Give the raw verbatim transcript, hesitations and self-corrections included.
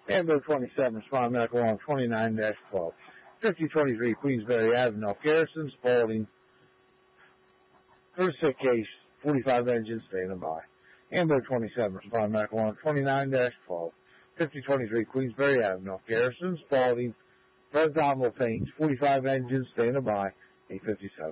Amber twenty-seven, respond medical on twenty-nine dash twelve. fifty twenty-three Queensberry Avenue, Garrison, Spalding. First sick case, forty-five engines, standing by. Amber twenty-seven, respond medical on twenty-nine dash twelve. fifty twenty-three Queensberry Avenue, Garrison, Spalding. First abdominal pains, forty-five engines, standing by. eight fifty-seven.